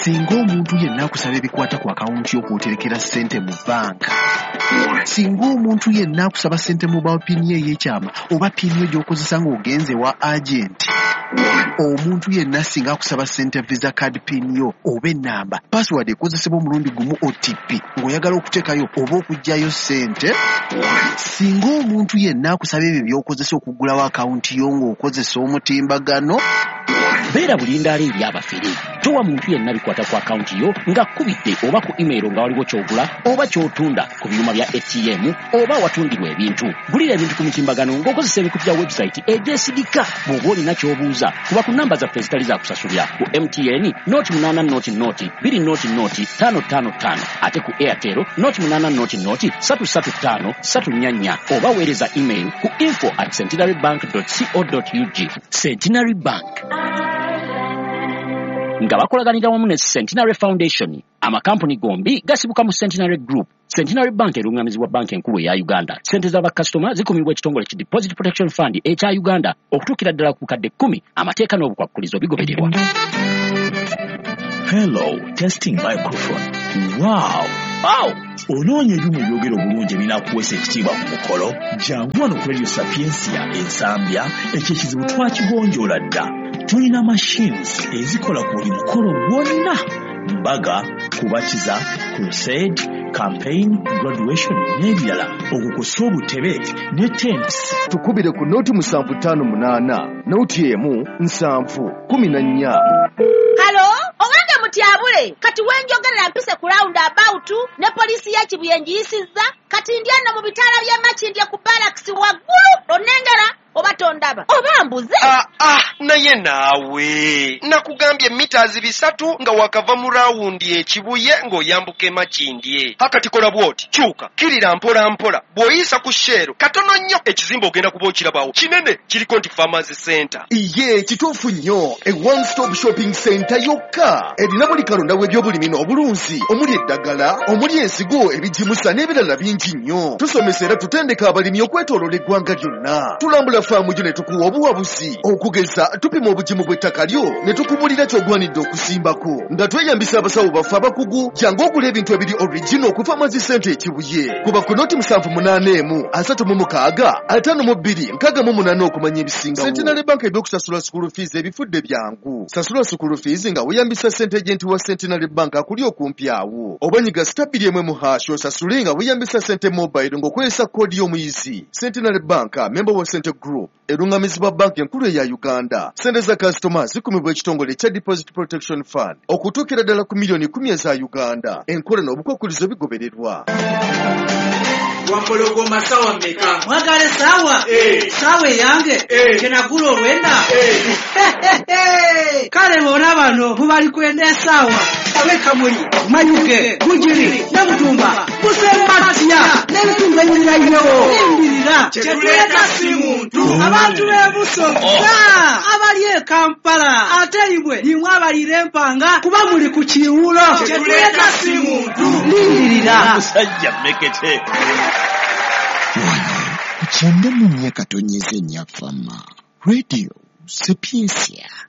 singa omuntu yenna akusaba ebikwata ku akawunti yo kw'oterekera ssente mu banka, singa omuntu yenna akusaba ssente mu bapini ey'ekyama oba pini yo gy'okozesa ng'ogenze wa agenti, omuntu yenna singa akusaba ssente visa card pin yo oba ennamba password ekozesebwa omulundi gumu OTP ng'oyagala okuteekayo oba okuggyayo ssente, singa omuntu yenna akusaba ebyo by'okozesa okuggulawo akawunti yo ng'okozesa omutimbagano, beera bulindaala eri abafere. Towa muntu yenna bikwata ku akawunti yo nga kkubidde oba ku email nga waliwo ky'ogula oba ky'otunda ku byuma bya ATM oba watundirwa ebintu. Gulira ebintu ku mutimbagano ng'okozesa ebikutu bya website egyesigika. Bw'oba olina ky'obuuza kuba ku nnamba zaffe ezitali za kusasulira ku MTN noti 8 2 555 ate ku Airtel noti 8 335 344 oba weereza email ku info@centenarybank.co.ug. Centenary Bank nga bakolaganira wamu ne Centenary Foundation, amakampuni gombi gasibuka mu Centenary Group. Centenary Bank erungamizibwa banka enkulu eya Uganda. Sente z'abakasitoma zikumibwa ekitongole ki Deposit Protection Fund ekya Uganda okutuukira ddala ku bukadde 10. Amateeka n'obukwakkulizo bigobererwa. Hello, testing microphone. Wow. Onoonya ebyuma ebyogera obulungi ebinakuweesa ekitiibwa ku mukolo? Jangu wano ku Radio Sapiensia Ensambya, ekyo ekizibu twakigonjoola dda. Tulina machines ezikola ku buli mukolo gwonna: mbaga, kubatiza, crusade, campaign, graduation n'ebirala. Okukusa obutebe ne tents. Tukubire ku noti 758 noti emu 714. Halo, owange mutyabule. Kati wenjogerera mpise ku round about ne poliisi ya Kibuyenji yisizza. Kati ndyano mu bitala bya Makindye ku barracks waggulu. Onengera oba tondaba oba mbuze. Naye naawe nakugambye meters 3 nga wakava mu rawundi ekibuye ng'oyambuka Makindye. Hakati kola bwoti kyuka kirira mpola mpola bw'oyisa ku shero katono nnyo ekizimba ogenda kuba okirabawo kinene kiriko nti Farmers Center. Iye kituufu nnyo, a one stop shopping center yokka erina buli kalonda w'ebyobulimi n'obulunzi omuli eddagala, omuli ensigo, ebijimusa n'ebirala bingi nnyo. Tusomesa era tutendeka abalimi okwetooloola eggwanga lyonna. Tulambula faamu gyo ne tukuwa obuwabuzi okugeza tupima obugimu bw'ettaka lyo ne tukubulira ky'ogwanidde okusimbako nga tweyambisa abasawo baffe abakugu. Jangu ogula ebintu ebiri original ku Farmers Center ekibuye. Kuba ku noti 781 36 52 68 okumanya ebisingawo. Centenary Bank ebyokusasula school fees ebifudde byangu. Sasula school fees nga weeyambisa ssente agenti wa Centenary Bank akuli okumpi awo. Oba nyiga *1 osasule nga weeyambisa ssente mobile ng'okozesa koodi y'omuyizi. Centenary Bank, member wa Centre Group, erungamizibwa banka enkulu eya Uganda. Ssente za kasitoma zikumibwa ekitongole kya Deposit Protection Fund okutuukira ddala ku miliyoni 10 eza Uganda. Enkola n'obukwakkulizo bigobererwa. Wampologoma sawa mmeka? Mwagale sawa? Sawa yange? Kenagula olwenda? Kale bona bano mubali kwenda sawa. Aweka muri, manyuke, gujiri, namutumba, kusematiya, n'ebitumba enyirirayo. Embirira, kyetuleta si muntu. Abantu b'ebusoga, abali e Kampala, ate ibwe, nimwe abalira empanga, kuba muli ku kiwulo. Kyetuleta si muntu. Lindirira. Musajja mmekete. Wano, kukyende mu myaka tonyeze nnyafama. Radio Sapiensia.